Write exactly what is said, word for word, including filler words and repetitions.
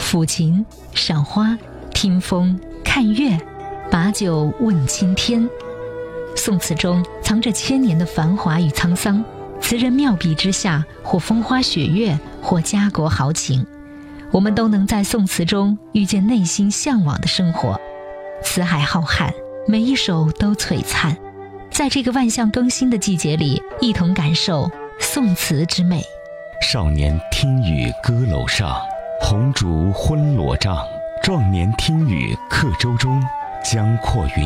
抚琴、赏花、听风、看月，把酒问青天。宋词中藏着千年的繁华与沧桑，词人妙笔之下，或风花雪月，或家国豪情，我们都能在宋词中遇见内心向往的生活。词海浩瀚，每一首都璀璨。在这个万象更新的季节里，一同感受宋词之美。 少年听雨歌楼上，红烛昏罗帐。壮年听雨客舟中，江阔云